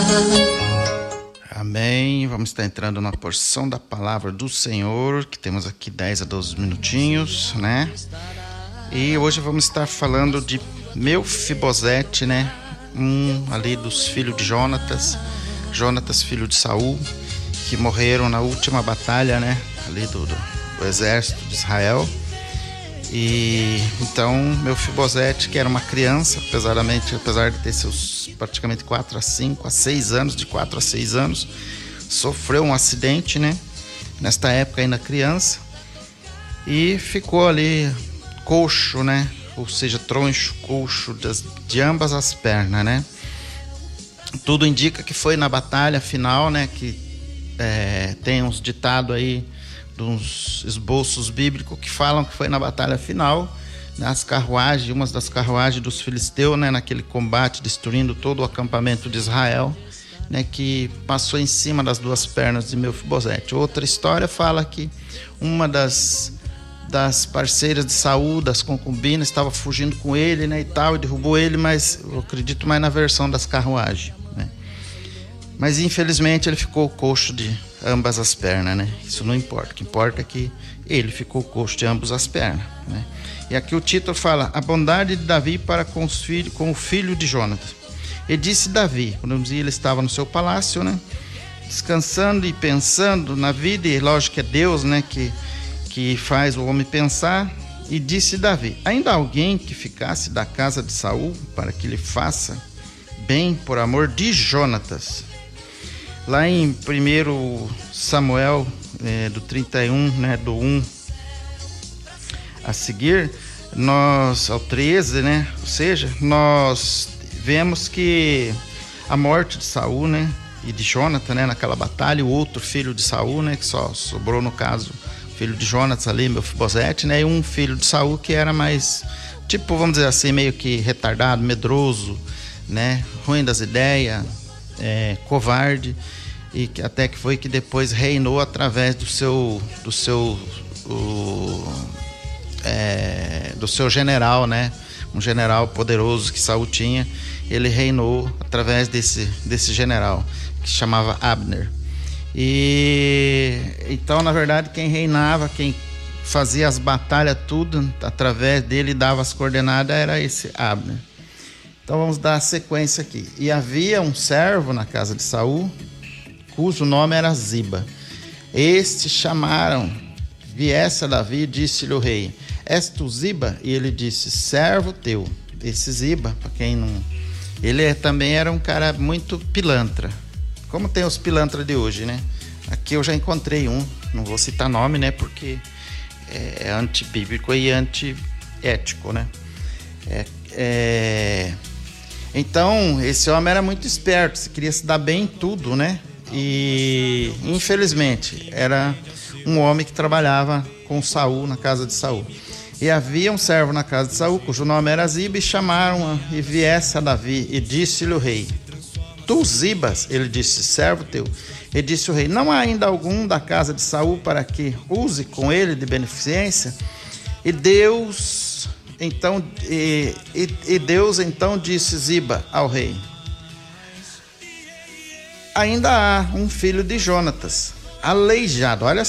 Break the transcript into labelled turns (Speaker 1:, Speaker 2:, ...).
Speaker 1: Amém. Vamos estar entrando na porção da palavra do Senhor, que temos aqui 10 a 12 minutinhos, né? E hoje vamos estar falando de Mefibosete, né? Ali dos filhos de Jonatas, filho de Saul, que morreram na última batalha, né? Ali do exército de Israel. E então Mefibosete, que era uma criança, apesar de ter seus praticamente 4 a 6 anos, de 4 a 6 anos, sofreu um acidente, né? Nesta época ainda criança, e ficou ali coxo, né? Ou seja, troncho, coxo de ambas as pernas, né? Tudo indica que foi na batalha final, né? Que tem uns ditados aí, uns esboços bíblicos que falam que foi na batalha final, nas carruagens, uma das carruagens dos filisteus, né, naquele combate, destruindo todo o acampamento de Israel, né, que passou em cima das duas pernas de Mefibosete. Outra história fala que uma das parceiras de Saul, das concubinas, estava fugindo com ele, né, e tal, e derrubou ele, mas eu acredito mais na versão das carruagens, né. Mas infelizmente ele ficou coxo de ambas as pernas, né? Isso não importa. O que importa é que ele ficou coxo de ambas as pernas, né? E aqui o título fala: a bondade de Davi para com o filho de Jonatas. E disse Davi, quando ele estava no seu palácio, né? Descansando e pensando na vida, e lógico que é Deus, né? Que faz o homem pensar. E disse Davi: ainda há alguém que ficasse da casa de Saul para que lhe faça bem por amor de Jonatas. Lá em 1 Samuel, do 31, né, do 1 a seguir, ao 13, né, ou seja, nós vemos que a morte de Saul, né, e de Jonatas, né, naquela batalha, o outro filho de Saul, né, que só sobrou no caso, filho de Jonatas ali, Mefibosete, né, e um filho de Saul que era mais, tipo, vamos dizer assim, meio que retardado, medroso, né, ruim das ideias, covarde, e até que foi que depois reinou através do seu general, né? Um general poderoso que Saul tinha, ele reinou através desse general que se chamava Abner. E então, na verdade, quem reinava, quem fazia as batalhas tudo através dele, dava as coordenadas, era esse Abner. Então vamos dar a sequência aqui. E havia um servo na casa de Saul, cujo nome era Ziba. Estes chamaram, viesse a Davi, disse-lhe o rei: és tu Ziba? E ele disse: servo teu. Esse Ziba, para quem não... ele também era um cara muito pilantra, como tem os pilantras de hoje, né? Aqui eu já encontrei um, não vou citar nome, né? Porque é antibíblico e antiético, né? Então, esse homem era muito esperto, queria se dar bem em tudo, né? E, infelizmente, era um homem que trabalhava com Saul, na casa de Saul. E havia um servo na casa de Saul, cujo nome era Ziba, e chamaram e viesse a Davi, e disse-lhe o rei: tu Zibas? Ele disse: servo teu. E disse o rei: não há ainda algum da casa de Saul para que use com ele de beneficência? E Deus então disse Ziba ao rei: ainda há um filho de Jonatas, aleijado. Olha